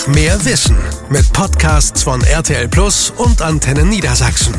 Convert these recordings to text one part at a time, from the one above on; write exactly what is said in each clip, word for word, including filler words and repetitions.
Mehr Wissen mit Podcasts von R T L Plus und Antenne Niedersachsen.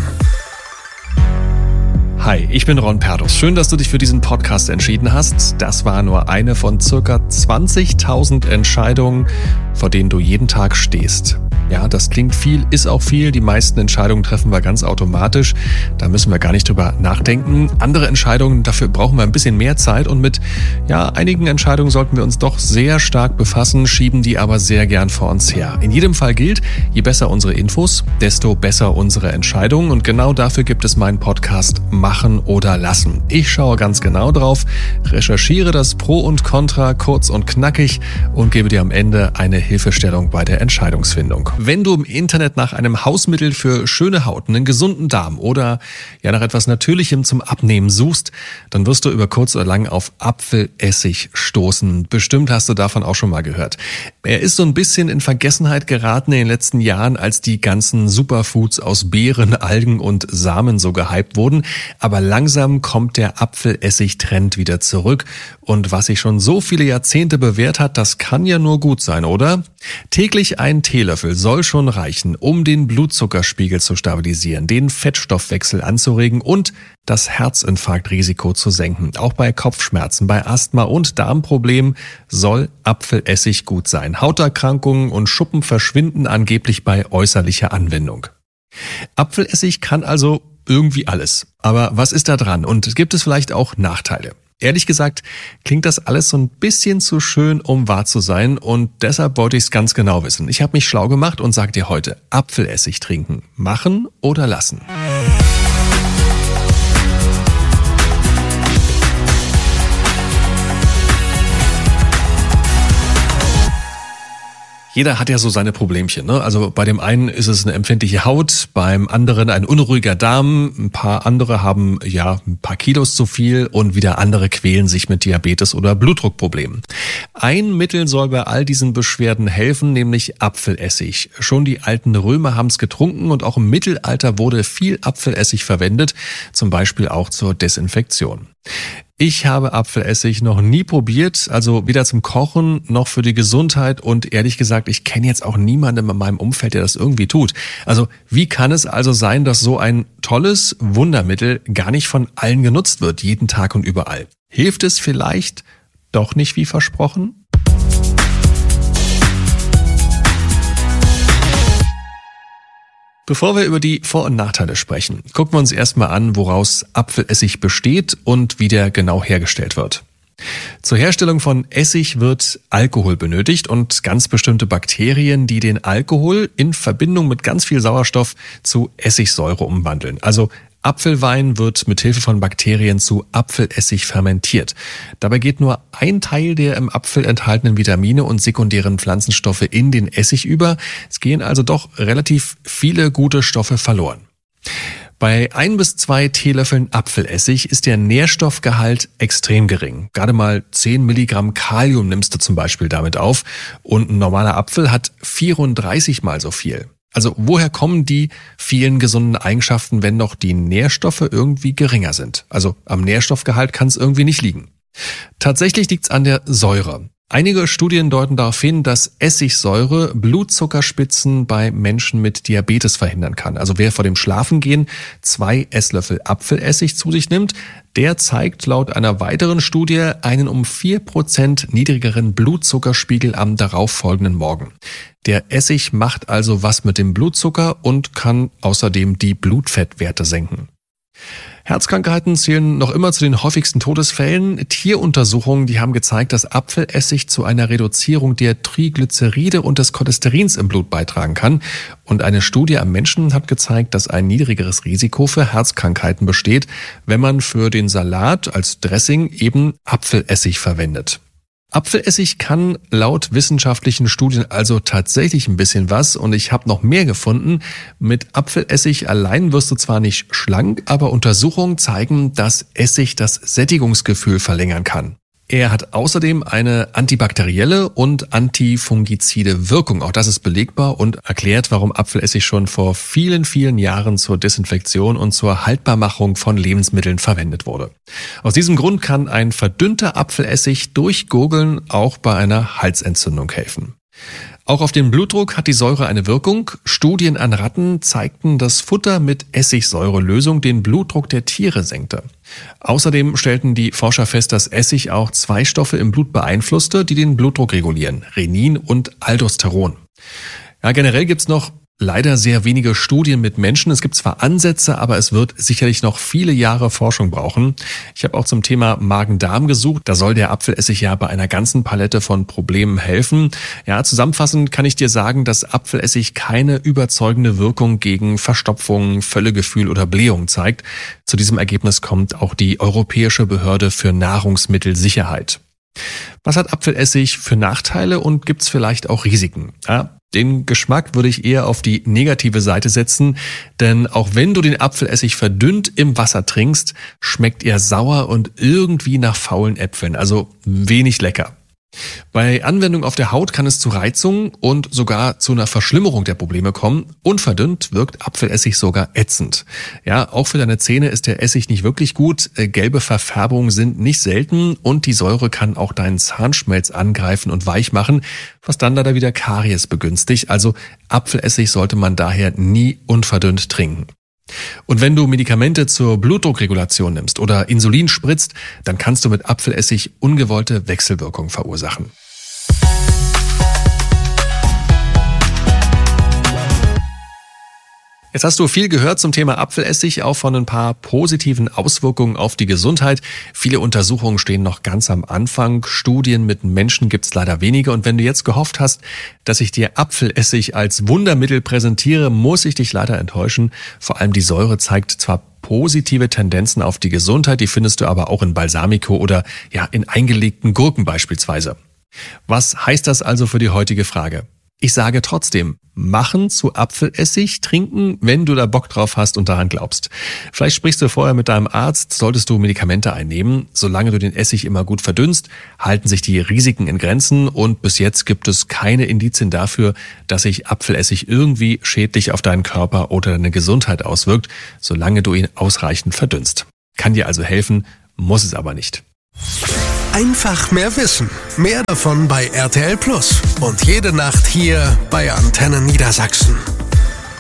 Hi, ich bin Ron Perdos. Schön, dass du dich für diesen Podcast entschieden hast. Das war nur eine von circa zwanzigtausend Entscheidungen, vor denen du jeden Tag stehst. Ja, das klingt viel, ist auch viel. Die meisten Entscheidungen treffen wir ganz automatisch. Da müssen wir gar nicht drüber nachdenken. Andere Entscheidungen, dafür brauchen wir ein bisschen mehr Zeit. Und mit ja, einigen Entscheidungen sollten wir uns doch sehr stark befassen, schieben die aber sehr gern vor uns her. In jedem Fall gilt, je besser unsere Infos, desto besser unsere Entscheidungen. Und genau dafür gibt es meinen Podcast Machen oder Lassen. Ich schaue ganz genau drauf, recherchiere das Pro und Contra kurz und knackig und gebe dir am Ende eine Hilfestellung bei der Entscheidungsfindung. Wenn du im Internet nach einem Hausmittel für schöne Haut, einen gesunden Darm oder ja nach etwas Natürlichem zum Abnehmen suchst, dann wirst du über kurz oder lang auf Apfelessig stoßen. Bestimmt hast du davon auch schon mal gehört. Er ist so ein bisschen in Vergessenheit geraten in den letzten Jahren, als die ganzen Superfoods aus Beeren, Algen und Samen so gehypt wurden. Aber langsam kommt der Apfelessig-Trend wieder zurück. Und was sich schon so viele Jahrzehnte bewährt hat, das kann ja nur gut sein, oder? Täglich ein Teelöffel soll schon reichen, um den Blutzuckerspiegel zu stabilisieren, den Fettstoffwechsel anzuregen und das Herzinfarktrisiko zu senken. Auch bei Kopfschmerzen, bei Asthma und Darmproblemen soll Apfelessig gut sein. Hauterkrankungen und Schuppen verschwinden angeblich bei äußerlicher Anwendung. Apfelessig kann also irgendwie alles. Aber was ist da dran? Und gibt es vielleicht auch Nachteile? Ehrlich gesagt klingt das alles so ein bisschen zu schön, um wahr zu sein, und deshalb wollte ich es ganz genau wissen. Ich habe mich schlau gemacht und sage dir heute: Apfelessig trinken, machen oder lassen? Jeder hat ja so seine Problemchen, ne? Also bei dem einen ist es eine empfindliche Haut, beim anderen ein unruhiger Darm, ein paar andere haben ja ein paar Kilos zu viel und wieder andere quälen sich mit Diabetes oder Blutdruckproblemen. Ein Mittel soll bei all diesen Beschwerden helfen, nämlich Apfelessig. Schon die alten Römer haben es getrunken und auch im Mittelalter wurde viel Apfelessig verwendet, zum Beispiel auch zur Desinfektion. Ich habe Apfelessig noch nie probiert, also weder zum Kochen noch für die Gesundheit, und ehrlich gesagt, ich kenne jetzt auch niemanden in meinem Umfeld, der das irgendwie tut. Also wie kann es also sein, dass so ein tolles Wundermittel gar nicht von allen genutzt wird, jeden Tag und überall? Hilft es vielleicht doch nicht wie versprochen? Bevor wir über die Vor- und Nachteile sprechen, gucken wir uns erstmal an, woraus Apfelessig besteht und wie der genau hergestellt wird. Zur Herstellung von Essig wird Alkohol benötigt und ganz bestimmte Bakterien, die den Alkohol in Verbindung mit ganz viel Sauerstoff zu Essigsäure umwandeln. Also Apfelwein wird mit Hilfe von Bakterien zu Apfelessig fermentiert. Dabei geht nur ein Teil der im Apfel enthaltenen Vitamine und sekundären Pflanzenstoffe in den Essig über. Es gehen also doch relativ viele gute Stoffe verloren. Bei ein bis zwei Teelöffeln Apfelessig ist der Nährstoffgehalt extrem gering. Gerade mal zehn Milligramm Kalium nimmst du zum Beispiel damit auf, und ein normaler Apfel hat vierunddreißig mal so viel. Also woher kommen die vielen gesunden Eigenschaften, wenn doch die Nährstoffe irgendwie geringer sind? Also am Nährstoffgehalt kann es irgendwie nicht liegen. Tatsächlich liegt es an der Säure. Einige Studien deuten darauf hin, dass Essigsäure Blutzuckerspitzen bei Menschen mit Diabetes verhindern kann. Also wer vor dem Schlafengehen zwei Esslöffel Apfelessig zu sich nimmt, der zeigt laut einer weiteren Studie einen um vier Prozent niedrigeren Blutzuckerspiegel am darauffolgenden Morgen. Der Essig macht also was mit dem Blutzucker und kann außerdem die Blutfettwerte senken. Herzkrankheiten zählen noch immer zu den häufigsten Todesfällen. Tieruntersuchungen, die haben gezeigt, dass Apfelessig zu einer Reduzierung der Triglyceride und des Cholesterins im Blut beitragen kann. Und eine Studie am Menschen hat gezeigt, dass ein niedrigeres Risiko für Herzkrankheiten besteht, wenn man für den Salat als Dressing eben Apfelessig verwendet. Apfelessig kann laut wissenschaftlichen Studien also tatsächlich ein bisschen was, und ich habe noch mehr gefunden. Mit Apfelessig allein wirst du zwar nicht schlank, aber Untersuchungen zeigen, dass Essig das Sättigungsgefühl verlängern kann. Er hat außerdem eine antibakterielle und antifungizide Wirkung. Auch das ist belegbar und erklärt, warum Apfelessig schon vor vielen, vielen Jahren zur Desinfektion und zur Haltbarmachung von Lebensmitteln verwendet wurde. Aus diesem Grund kann ein verdünnter Apfelessig durch Gurgeln auch bei einer Halsentzündung helfen. Auch auf den Blutdruck hat die Säure eine Wirkung. Studien an Ratten zeigten, dass Futter mit Essigsäurelösung den Blutdruck der Tiere senkte. Außerdem stellten die Forscher fest, dass Essig auch zwei Stoffe im Blut beeinflusste, die den Blutdruck regulieren: Renin und Aldosteron. Ja, generell gibt's noch leider sehr wenige Studien mit Menschen. Es gibt zwar Ansätze, aber es wird sicherlich noch viele Jahre Forschung brauchen. Ich habe auch zum Thema Magen-Darm gesucht. Da soll der Apfelessig ja bei einer ganzen Palette von Problemen helfen. Ja, zusammenfassend kann ich dir sagen, dass Apfelessig keine überzeugende Wirkung gegen Verstopfung, Völlegefühl oder Blähung zeigt. Zu diesem Ergebnis kommt auch die Europäische Behörde für Nahrungsmittelsicherheit. Was hat Apfelessig für Nachteile und gibt's vielleicht auch Risiken? Ja, den Geschmack würde ich eher auf die negative Seite setzen, denn auch wenn du den Apfelessig verdünnt im Wasser trinkst, schmeckt er sauer und irgendwie nach faulen Äpfeln, also wenig lecker. Bei Anwendung auf der Haut kann es zu Reizungen und sogar zu einer Verschlimmerung der Probleme kommen. Unverdünnt wirkt Apfelessig sogar ätzend. Ja, auch für deine Zähne ist der Essig nicht wirklich gut. Gelbe Verfärbungen sind nicht selten und die Säure kann auch deinen Zahnschmelz angreifen und weich machen, was dann leider wieder Karies begünstigt. Also Apfelessig sollte man daher nie unverdünnt trinken. Und wenn du Medikamente zur Blutdruckregulation nimmst oder Insulin spritzt, dann kannst du mit Apfelessig ungewollte Wechselwirkungen verursachen. Jetzt hast du viel gehört zum Thema Apfelessig, auch von ein paar positiven Auswirkungen auf die Gesundheit. Viele Untersuchungen stehen noch ganz am Anfang. Studien mit Menschen gibt's leider wenige. Und wenn du jetzt gehofft hast, dass ich dir Apfelessig als Wundermittel präsentiere, muss ich dich leider enttäuschen. Vor allem die Säure zeigt zwar positive Tendenzen auf die Gesundheit, die findest du aber auch in Balsamico oder ja in eingelegten Gurken beispielsweise. Was heißt das also für die heutige Frage? Ich sage trotzdem, machen zu Apfelessig, trinken, wenn du da Bock drauf hast und daran glaubst. Vielleicht sprichst du vorher mit deinem Arzt, solltest du Medikamente einnehmen. Solange du den Essig immer gut verdünnst, halten sich die Risiken in Grenzen und bis jetzt gibt es keine Indizien dafür, dass sich Apfelessig irgendwie schädlich auf deinen Körper oder deine Gesundheit auswirkt, solange du ihn ausreichend verdünnst. Kann dir also helfen, muss es aber nicht. Einfach mehr Wissen. Mehr davon bei R T L Plus. Und jede Nacht hier bei Antenne Niedersachsen.